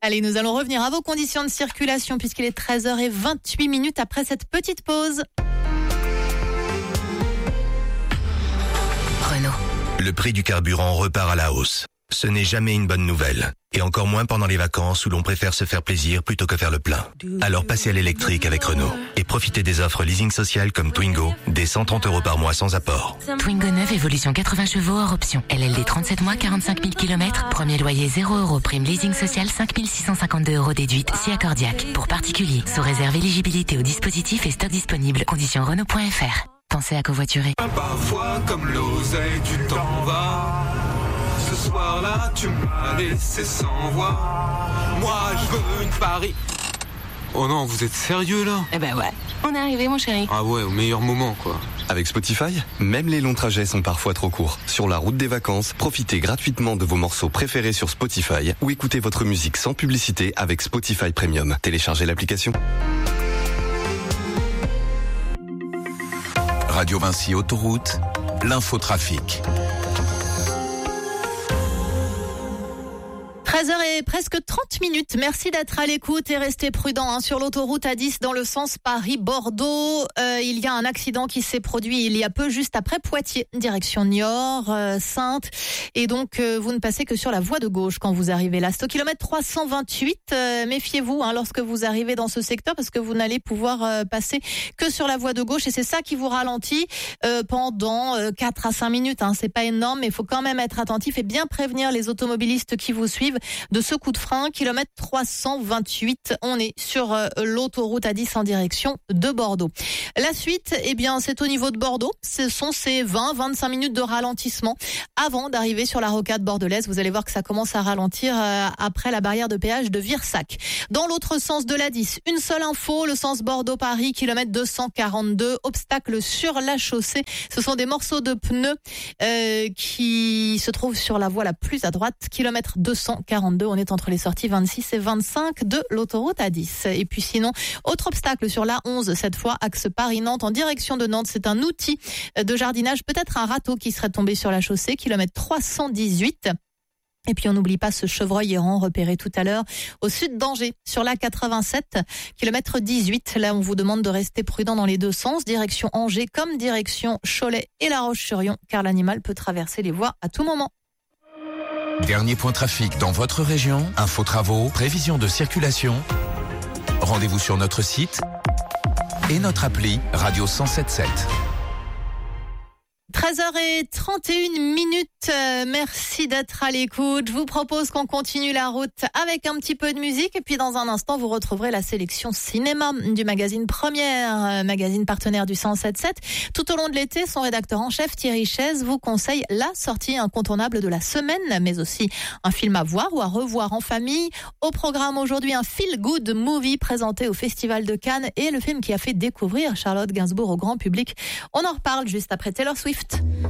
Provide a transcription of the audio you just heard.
Allez, nous allons revenir à vos conditions de circulation puisqu'il est 13h28 après cette petite pause. Renault. Le prix du carburant repart à la hausse. Ce n'est jamais une bonne nouvelle. Et encore moins pendant les vacances où l'on préfère se faire plaisir plutôt que faire le plein. Alors passez à l'électrique avec Renault. Et profitez des offres leasing social comme Twingo, dès 130 € par mois sans apport. Twingo 9, évolution 80 chevaux hors option. LLD 37 mois, 45 000 km. Premier loyer 0 €. Prime leasing social 5 652 € déduite. Si accordiaque. Pour particuliers. Sous réserve éligibilité au dispositif et stock disponible. Conditions Renault.fr. Pensez à covoiturer. Parfois comme l'oseille, tu t'en vas. Ce soir-là, tu m'as laissé sans voix. Moi, je veux une Paris. Oh non, vous êtes sérieux là? Eh ben ouais, on est arrivé mon chéri. Ah ouais, au meilleur moment quoi. Avec Spotify, même les longs trajets sont parfois trop courts. Sur la route des vacances, profitez gratuitement de vos morceaux préférés sur Spotify ou écoutez votre musique sans publicité avec Spotify Premium. Téléchargez l'application. Radio Vinci Autoroute, l'infotrafic. 13h et presque 30 minutes. Merci d'être à l'écoute et restez prudents sur l'autoroute A10 dans le sens Paris-Bordeaux. Il y a un accident qui s'est produit il y a peu, juste après Poitiers, direction Niort, Saintes. Et donc, vous ne passez que sur la voie de gauche quand vous arrivez là. C'est au kilomètre 328. Méfiez-vous lorsque vous arrivez dans ce secteur parce que vous n'allez pouvoir passer que sur la voie de gauche. Et c'est ça qui vous ralentit pendant 4 à 5 minutes. C'est pas énorme, mais il faut quand même être attentif et bien prévenir les automobilistes qui vous suivent de ce coup de frein. Kilomètre 328, on est sur l'autoroute A10 en direction de Bordeaux. La suite, c'est au niveau de Bordeaux. Ce sont ces 20-25 minutes de ralentissement avant d'arriver sur la rocade bordelaise. Vous allez voir que ça commence à ralentir après la barrière de péage de Virsac. Dans l'autre sens de l'A10, une seule info, le sens Bordeaux-Paris, kilomètre 242, obstacle sur la chaussée. Ce sont des morceaux de pneus qui se trouvent sur la voie la plus à droite, kilomètre 242. On est entre les sorties 26 et 25 de l'autoroute A10. Et puis sinon, autre obstacle sur la 11, cette fois axe Paris-Nantes en direction de Nantes. C'est un outil de jardinage, peut-être un râteau qui serait tombé sur la chaussée, kilomètre 318. Et puis on n'oublie pas ce chevreuil errant repéré tout à l'heure au sud d'Angers sur la 87, kilomètre 18. Là, on vous demande de rester prudent dans les deux sens, direction Angers comme direction Cholet et La Roche-sur-Yon, car l'animal peut traverser les voies à tout moment. Dernier point trafic dans votre région, info travaux, prévision de circulation. Rendez-vous sur notre site et notre appli Radio 107.7. 13h31. Merci d'être à l'écoute. Je vous propose qu'on continue la route avec un petit peu de musique. Et puis dans un instant, vous retrouverez la sélection cinéma du magazine Première, magazine partenaire du 107.7. Tout au long de l'été, son rédacteur en chef Thierry Chaise vous conseille la sortie incontournable de la semaine, mais aussi un film à voir ou à revoir en famille. Au programme aujourd'hui, un feel-good movie présenté au Festival de Cannes et le film qui a fait découvrir Charlotte Gainsbourg au grand public. On en reparle juste après Taylor Swift.